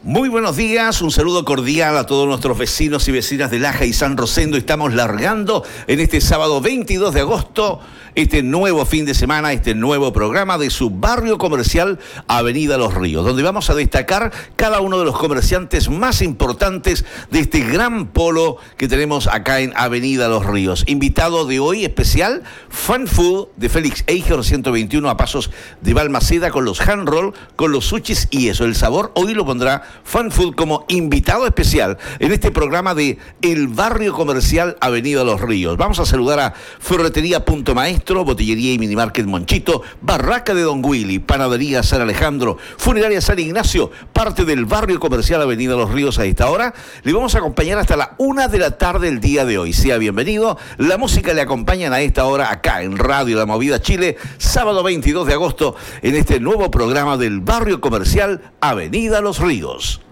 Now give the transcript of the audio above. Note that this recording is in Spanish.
Muy buenos días, un saludo cordial a todos nuestros vecinos y vecinas de Laja y San Rosendo. Estamos largando en este sábado 22 de agosto este nuevo fin de semana, este nuevo programa de su barrio comercial Avenida Los Ríos, donde vamos a destacar cada uno de los comerciantes más importantes de este gran polo que tenemos acá en Avenida Los Ríos. Invitado de hoy especial, Fun Food de Félix Eiger 121 a pasos de Balmaceda, con los hand roll, con los sushis y eso, el sabor. Hoy lo pondrá Fun Food como invitado especial en este programa de El Barrio Comercial Avenida Los Ríos. Vamos a saludar a Ferretería Punto Maestro, Botillería y Minimarket Monchito, Barraca de Don Willy, Panadería San Alejandro, Funeraria San Ignacio, parte del Barrio Comercial Avenida Los Ríos. A esta hora le vamos a acompañar hasta la 1 de la tarde el día de hoy. Sea bienvenido. La música le acompañan a esta hora acá en Radio La Movida Chile, sábado 22 de agosto, en este nuevo programa del Barrio Comercial Avenida Los Ríos.